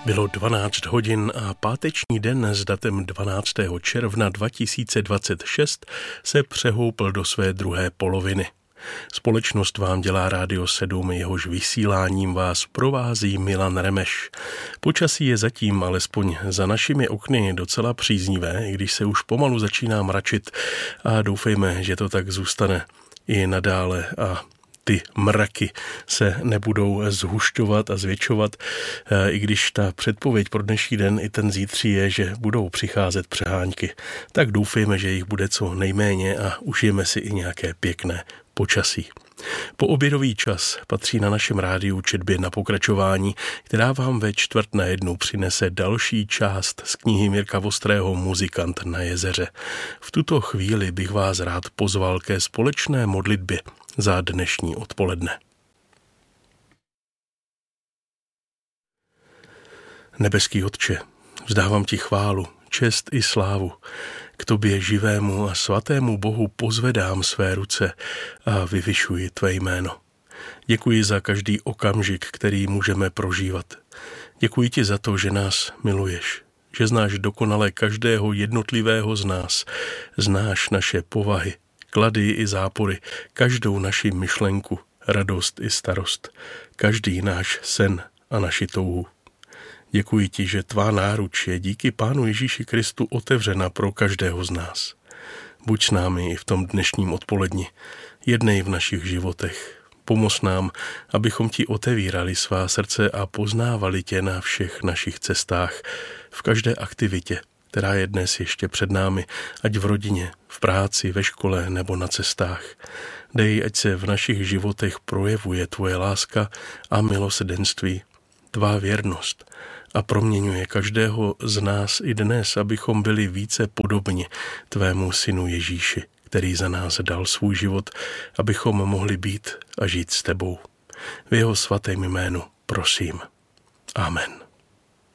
Bylo 12 hodin a páteční den s datem 12. června 2026 se přehoupl do své druhé poloviny. Společnost vám dělá Rádio 7, jehož vysíláním vás provází Milan Remeš. Počasí je zatím alespoň za našimi okny docela příznivé, i když se už pomalu začíná mračit a doufejme, že to tak zůstane i nadále a ty mraky se nebudou zhušťovat a zvětšovat, i když ta předpověď pro dnešní den i ten zítří je, že budou přicházet přehánky. Tak doufejme, že jich bude co nejméně a užijeme si i nějaké pěkné počasí. Po obědový čas patří na našem rádiu četbě na pokračování, která vám ve 12:45 přinese další část z knihy Mirka Vostrého Muzikant na jezeře. V tuto chvíli bych vás rád pozval ke společné modlitbě za dnešní odpoledne. Nebeský Otče, vzdávám ti chválu, čest i slávu. K tobě živému a svatému Bohu pozvedám své ruce a vyvyšuji tvé jméno. Děkuji za každý okamžik, který můžeme prožívat. Děkuji ti za to, že nás miluješ, že znáš dokonale každého jednotlivého z nás, znáš naše povahy, klady i zápory, každou naši myšlenku, radost i starost, každý náš sen a naši touhu. Děkuji ti, že tvá náruč je díky Pánu Ježíši Kristu otevřena pro každého z nás. Buď s námi i v tom dnešním odpoledni, jednej v našich životech. Pomoz nám, abychom ti otevírali svá srdce a poznávali tě na všech našich cestách, v každé aktivitě, která je dnes ještě před námi, ať v rodině, v práci, ve škole nebo na cestách. Dej, ať se v našich životech projevuje tvoje láska a milosrdenství, tvá věrnost a proměňuje každého z nás i dnes, abychom byli více podobni tvému synu Ježíši, který za nás dal svůj život, abychom mohli být a žít s tebou. V jeho svatém jménu prosím. Amen.